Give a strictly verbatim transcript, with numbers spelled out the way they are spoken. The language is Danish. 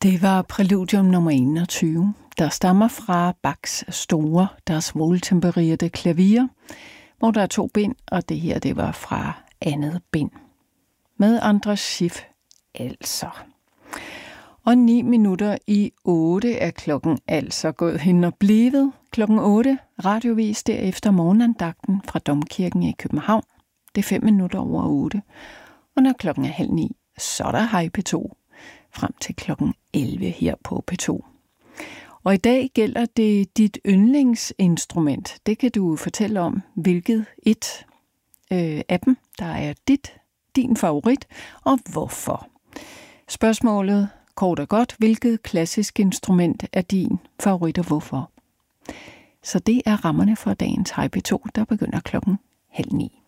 Det var præludium nummer enogtyve, der stammer fra Bachs store Das Wohltemperierte Klavier, hvor der er to bind, og det her det var fra andet bind. Med Andras Schiff, altså. Og ni minutter i otte er klokken altså gået hen og blevet. Klokken otte, radiovis derefter morgenandagten fra Domkirken i København. Det er fem minutter over otte. Og når klokken er halv ni, så er der Hej P to. Frem til klokken elleve her på P to. Og i dag gælder det dit yndlingsinstrument. Det kan du fortælle om, hvilket et øh, af dem, der er dit, din favorit, og hvorfor. Spørgsmålet kort og godt, hvilket klassisk instrument er din favorit, og hvorfor? Så det er rammerne for dagens Hej P to, der begynder klokken halv ni.